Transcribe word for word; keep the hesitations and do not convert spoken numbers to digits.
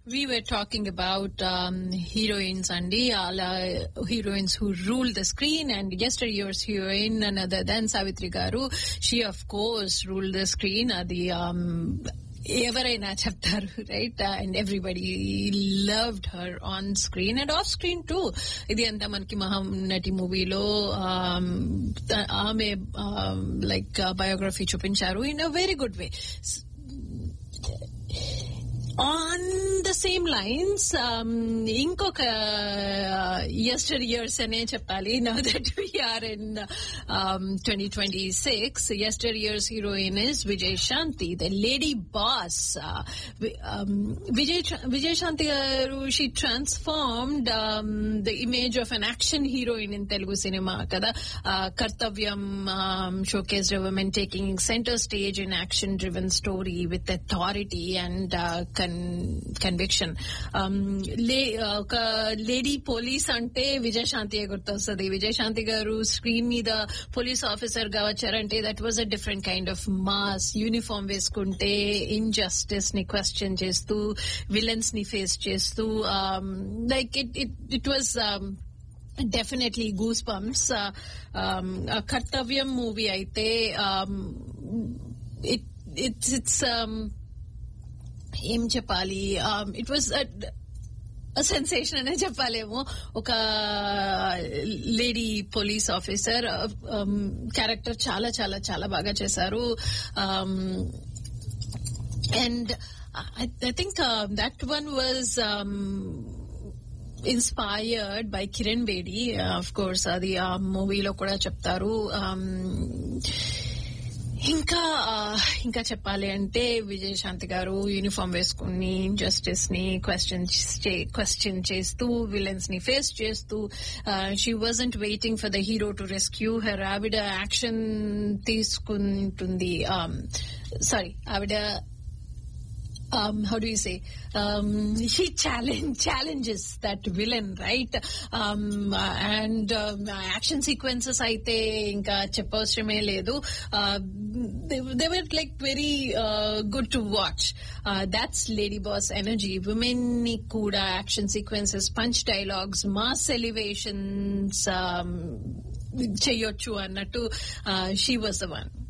we were talking about um, heroines andi ala heroines who ruled the screen, and yesteryear's heroine none other than Savitri garu. She of course ruled the screen. Adi um, ఎవరైనా చెప్తారు, right? And everybody loved her on screen and off screen two. ఇది అంతా మనకి మహానటి మూవీలో ఆమె like biography చూపించారు in a very good way. On the same lines, um, ఇంకొక yesteryears అనే చెప్పాలి. Now that we are in um, twenty twenty-six, yesteryear's heroine is Vijay Shanti, the lady boss. Uh, um, Vijay Vijay Shanti garu, she transformed um, the image of an action heroine in Telugu cinema kada. Uh, Kartavyam um, showcased a woman taking center stage in action-driven story with authority and uh, conviction. ఒక lady police అంటే విజయశాంతి గుర్తొస్తుంది. విజయశాంతి గారు screen మీద police officer గా వచ్చారంటే that was a different kind of mass. Uniform వేసుకుంటే injustice ని question చేస్తూ, విలన్స్ ని ఫేస్ చేస్తూ, like it it it was definitely goose bumps. కర్తవ్యం మూవీ అయితే ఇట్ ఇట్స్ ఇట్స్ ఏం చెప్పాలి, ఇట్ వాజ్ సెన్సేషన్ అనే చెప్పాలేమో. ఒక లేడీ పోలీస్ ఆఫీసర్ క్యారెక్టర్ చాలా చాలా చాలా బాగా చేశారు. And I think that one was inspired by Kiran Bedi. Of course అది ఆ మూవీలో కూడా చెప్తారు. ఇంకా ఇంకా చెప్పాలి అంటే విజయశాంతి గారు యూనిఫామ్ వేసుకుని జస్టిస్ ని క్వశ్చన్ క్వశ్చన్ చేస్తూ, విలన్స్ ని ఫేస్ చేస్తూ, she wasn't waiting for the hero to rescue her. ఆవిడ యాక్షన్ తీసుకుంటుంది. సారీ ఆవిడ Um, how do you say? Um, she challenge challenges that villain, right? Um, and um, action sequences aithe inka cheppavasrame ledu. Uh, they, they were like very uh, good to watch. Uh, that's Lady Boss energy. Women ni kuda action sequences, punch dialogues, mass elevations um, cheyochu annattu. Uh, she was the one.